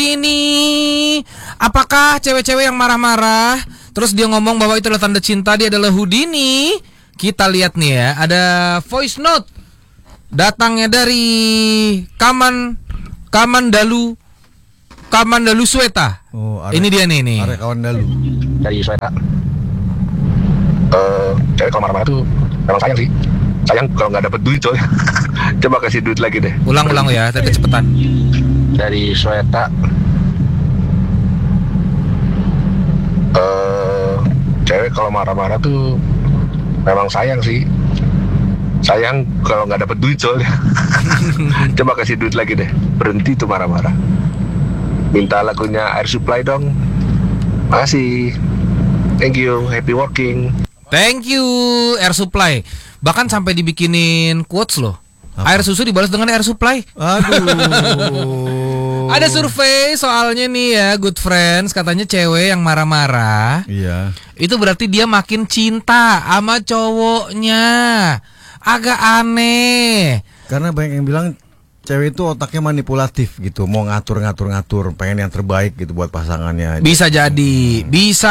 Houdini. Apakah cewek-cewek yang marah-marah terus dia ngomong bahwa itu adalah tanda cinta, dia adalah Houdini? Kita lihat nih ya, ada voice note datangnya dari Kamandalu Sweta. Ini dia nih. Are Kamandalu dari Sweta. Cewek kalau marah-marah tuh memang sayang sih. Sayang kalau nggak dapet duit coy. Coba kasih duit lagi deh. Ulang ya, tadi cepetan. Dari Sweta. Cewek kalau marah-marah tuh memang sayang sih. Sayang kalau nggak dapet duit soalnya. Coba kasih duit lagi deh. Berhenti tuh marah-marah. Minta lagunya Air Supply dong. Makasih. Thank you. Happy working. Thank you Air Supply. Bahkan sampai dibikinin quotes loh. Apa? Air susu dibalas dengan air supply. Aduh. Ada survei soalnya nih ya, good friends, katanya cewek yang marah-marah, Iya. itu berarti dia makin cinta sama cowoknya. Agak aneh. Karena banyak yang bilang cewek itu otaknya manipulatif gitu, mau ngatur, pengen yang terbaik gitu buat pasangannya. Bisa jadi.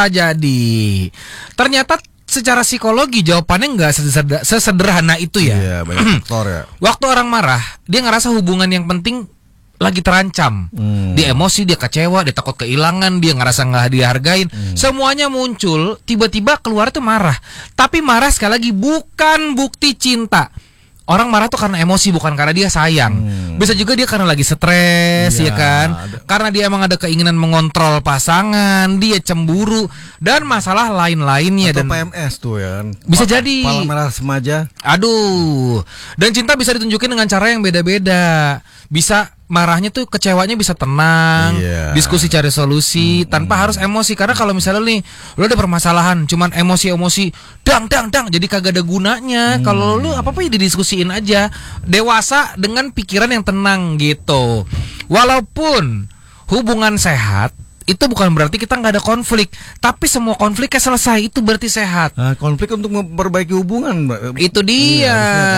Ternyata secara psikologi jawabannya nggak sesederhana itu ya. Iya, banyak faktor ya. Waktu orang marah, dia ngerasa hubungan yang penting lagi terancam. Dia emosi, dia kecewa, dia takut kehilangan, dia ngerasa nggak dihargain. Semuanya muncul, tiba-tiba keluar tuh marah. Tapi marah sekali lagi bukan bukti cinta. Orang marah tuh karena emosi, bukan karena dia sayang. Bisa juga dia karena lagi stres, ya kan? Karena dia emang ada keinginan mengontrol pasangan, dia cemburu dan masalah lain-lainnya. Atau dan PMS tuh ya. Bisa jadi. Kepala merah remaja. Aduh. Dan cinta bisa ditunjukin dengan cara yang beda-beda. Bisa marahnya tuh, kecewanya bisa tenang, diskusi cari solusi tanpa harus emosi. Karena kalau misalnya nih lu ada permasalahan, cuman emosi dang jadi kagak ada gunanya. Kalau lu apa-apa ya didiskusiin aja. Dewasa dengan pikiran yang tenang gitu. Walaupun hubungan sehat itu bukan berarti kita nggak ada konflik, tapi semua konfliknya selesai, itu berarti sehat. Nah, konflik untuk memperbaiki hubungan, Itu dia.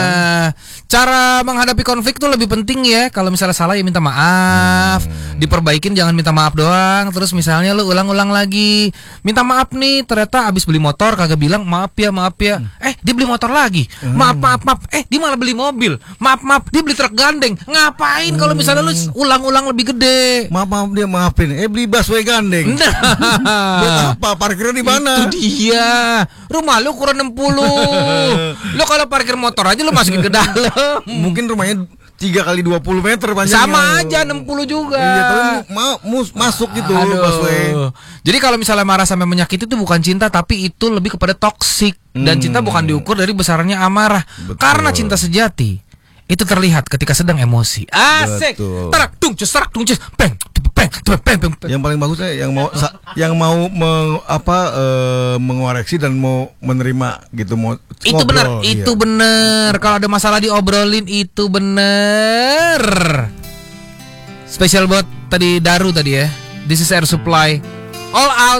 Cara menghadapi konflik itu lebih penting ya. Kalau misalnya salah ya minta maaf, diperbaikin, jangan minta maaf doang. Terus misalnya lu ulang-ulang lagi, minta maaf nih, ternyata abis beli motor kagak bilang maaf ya. Dia beli motor lagi. Maaf. Dia malah beli mobil. Maaf, dia beli truk gandeng. Ngapain kalau misalnya lu ulang-ulang lebih gede? Maaf dia maafin. Beli busway gandeng. Buat apa? Parkirnya di mana? Itu dia. Rumah lu ukuran 60. Lu kalau parkir motor aja lu masukin ke dalam. Mungkin rumahnya 3x20 meter panjangnya. Sama aja 60 juga. Iya, tapi masuk gitu busway. Jadi kalau misalnya marah sampai menyakiti itu bukan cinta, tapi itu lebih kepada toksik. Dan cinta bukan diukur dari besarnya amarah. Betul. Karena cinta sejati itu terlihat ketika sedang emosi. Asik. Terak tungcus, bang. Yang paling bagusnya yang mau mengoreksi dan mau menerima gitu, mau itu ngobrol, itu bener. Kalau ada masalah diobrolin, itu bener. Spesial buat tadi Daru tadi ya. This is Air Supply. All out.